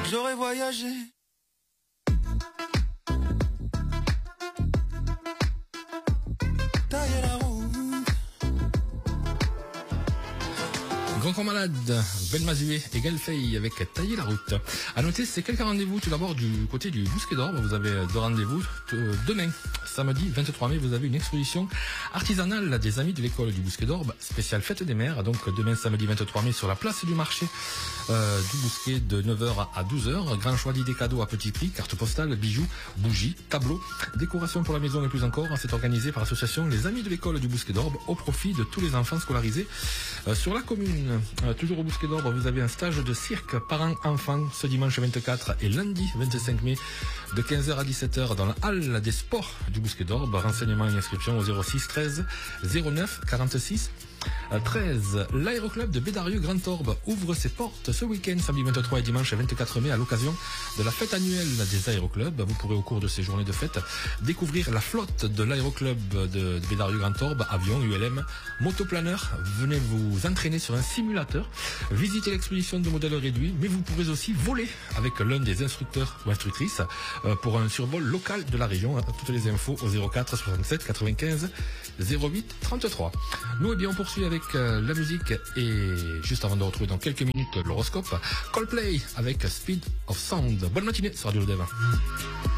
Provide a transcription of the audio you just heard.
j'aurais voyagé. Tailler la route. Grand Corps Malade, Ben Mazué et Galfey avec Tailler la route. À noter, c'est quelques rendez-vous. Tout d'abord, du côté du Bousquet d'Orbe, vous avez deux rendez-vous. Demain, samedi 23 mai, vous avez une exposition artisanale des amis de l'école du Bousquet d'Orbe, spéciale fête des mères. Donc demain, samedi 23 mai, sur la place du marché du Bousquet, de 9h à 12h. Grand choix d'idées cadeaux à petit prix, cartes postales, bijoux, bougies, tableaux, décorations pour la maison et plus encore. C'est organisé par l'association Les Amis de l'école du Bousquet d'Orbe au profit de tous les enfants scolarisés sur la commune. Toujours au Bousquet d'Orbe, vous avez un stage de cirque parents-enfants ce dimanche 24 et lundi 25 mai de 15h à 17h dans la halle des sports du Bousquet d'Orbe. Renseignements et inscriptions au 06 13 09 46 13. L'aéroclub de Bédarieux Grand Orbe ouvre ses portes ce week-end, samedi 23 et dimanche 24 mai, à l'occasion de la fête annuelle des aéroclubs. Vous pourrez au cours de ces journées de fête découvrir la flotte de l'aéroclub de Bédarieux Grand Orbe, avions, ULM, motoplaneurs. Venez vous entraîner sur un simulateur, visiter l'exposition de modèles réduits, mais vous pourrez aussi voler avec l'un des instructeurs ou instructrices pour un survol local de la région. Toutes les infos au 04 67 95 08 33. Nous, eh bien, on poursuit avec la musique et juste avant de retrouver dans quelques minutes l'horoscope, Coldplay avec Speed of Sound. Bonne matinée sur Radio Dev.